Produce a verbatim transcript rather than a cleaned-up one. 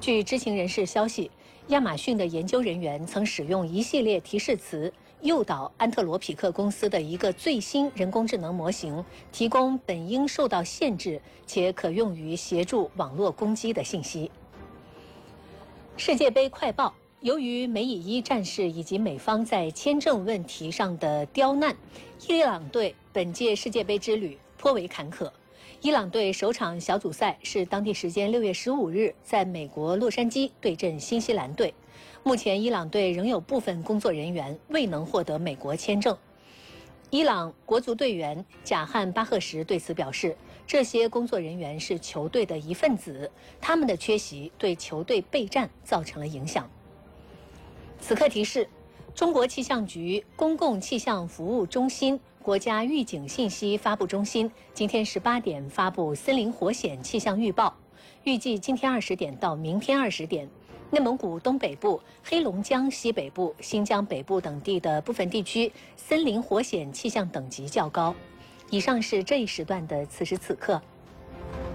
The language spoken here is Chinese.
据知情人士消息，亚马逊的研究人员曾使用一系列提示词诱导安特罗皮克公司的一个最新人工智能模型提供本应受到限制且可用于协助网络攻击的信息。世界杯快报。由于美以伊战事以及美方在签证问题上的刁难，伊朗队本届世界杯之旅颇为坎坷。伊朗队首场小组赛是当地时间六月十五日在美国洛杉矶对阵新西兰队。目前，伊朗队仍有部分工作人员未能获得美国签证。伊朗国足队员贾汉巴赫什对此表示，这些工作人员是球队的一份子，他们的缺席对球队备战造成了影响。此刻提示：中国气象局公共气象服务中心、国家预警信息发布中心今天十八点发布森林火险气象预报，预计今天二十点到明天二十点，内蒙古东北部、黑龙江西北部、新疆北部等地的部分地区森林火险气象等级较高。以上是这一时段的此时此刻。